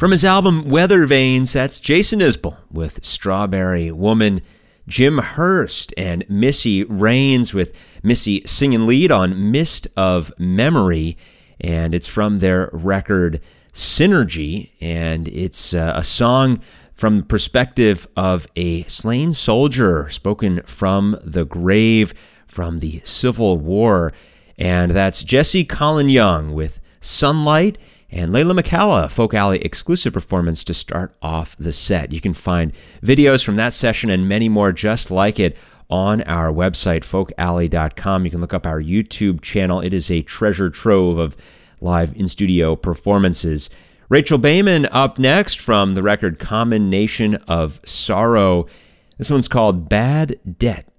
From his album Weather Vanes, that's Jason Isbell with Strawberry Woman, Jim Hurst and Missy Raines with Missy singing lead on Mist of Memory, and it's from their record Synergy, and it's a song from the perspective of a slain soldier spoken from the grave from the Civil War, and that's Jesse Colin Young with Sunlight, and Layla McCalla, Folk Alley exclusive performance to start off the set. You can find videos from that session and many more just like it on our website, folkalley.com. You can look up our YouTube channel. It is a treasure trove of live in-studio performances. Rachel Bayman up next from the record Common Nation of Sorrow. This one's called Bad Debt.